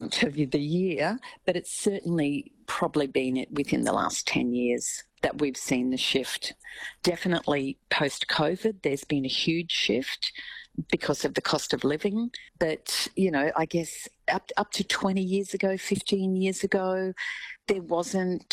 can't tell you the year, but it's certainly probably been within the last 10 years that we've seen the shift. Definitely post-COVID, there's been a huge shift because of the cost of living. But, I guess up to 20 years ago, 15 years ago, there wasn't,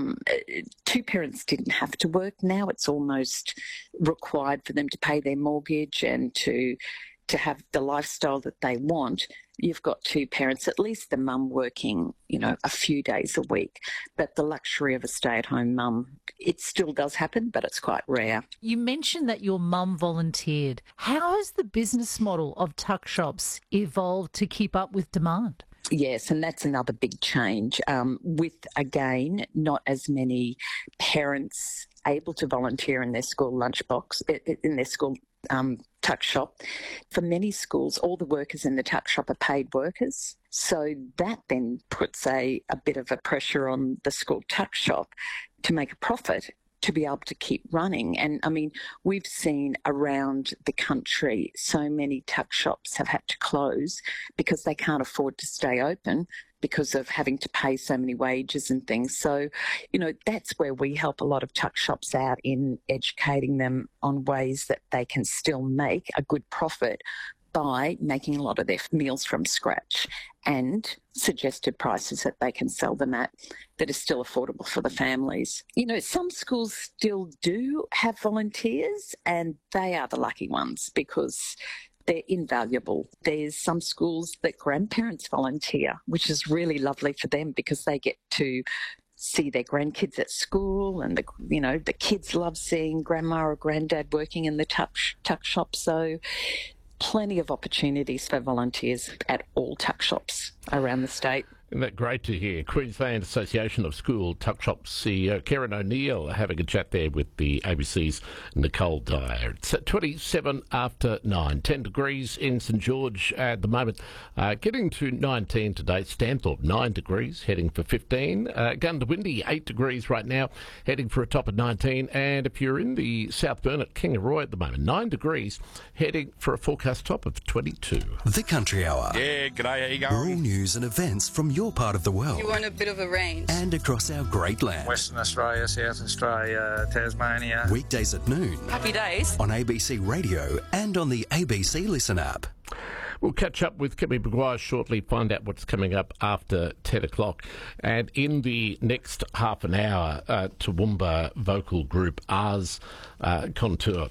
two parents didn't have to work. Now it's almost required for them to pay their mortgage and to have the lifestyle that they want. You've got two parents, at least the mum working, a few days a week. But the luxury of a stay-at-home mum, it still does happen, but it's quite rare. You mentioned that your mum volunteered. How has the business model of tuck shops evolved to keep up with demand? Yes, and that's another big change with, again, not as many parents able to volunteer in their school lunchbox, in their school tuck shop. For many schools, all the workers in the tuck shop are paid workers. So that then puts a bit of a pressure on the school tuck shop to make a profit, to be able to keep running. And, we've seen around the country so many tuck shops have had to close because they can't afford to stay open because of having to pay so many wages and things. So, that's where we help a lot of tuck shops out in educating them on ways that they can still make a good profit by making a lot of their meals from scratch and suggested prices that they can sell them at that are still affordable for the families. Some schools still do have volunteers, and they are the lucky ones because they're invaluable. There's some schools that grandparents volunteer, which is really lovely for them because they get to see their grandkids at school, and the kids love seeing grandma or granddad working in the tuck shop. So plenty of opportunities for volunteers at all tuck shops around the state. Isn't that great to hear? Queensland Association of School Tuck Shops CEO Karen O'Neill having a chat there with the ABC's Nicole Dyer. It's 27 after 9, 10 degrees in St George at the moment. Getting to 19 today. Stanthorpe 9 degrees, heading for 15. Gundawindi 8 degrees right now, heading for a top of 19. And if you're in the South Burnett, Kingaroy at the moment, 9 degrees, heading for a forecast top of 22. The Country Hour. Yeah, g'day, how you going? All news and events from your part of the world. You want a bit of a range. And across our great land. Western Australia, South Australia, Tasmania. Weekdays at noon. Happy days. On ABC Radio and on the ABC Listen app. We'll catch up with Kimmy Maguire shortly, find out what's coming up after 10 o'clock. And in the next half an hour, Toowoomba vocal group Ars Contour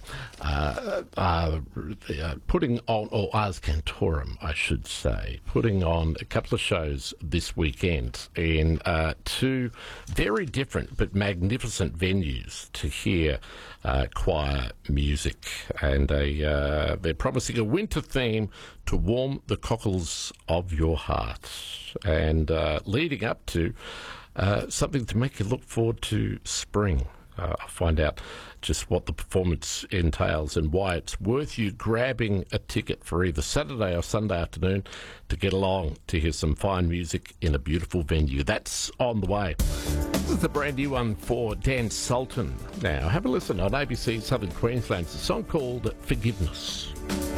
putting on, or Ars Cantorum, I should say, putting on a couple of shows this weekend in two very different but magnificent venues to hear choir music. And they're promising a winter theme to warm the cockles of your heart, and leading up to something to make you look forward to spring. I'll find out just what the performance entails and why it's worth you grabbing a ticket for either Saturday or Sunday afternoon to get along to hear some fine music in a beautiful venue. That's on the way. This is the brand new one for Dan Sultan. Now, have a listen on ABC Southern Queensland. It's a song called Forgiveness.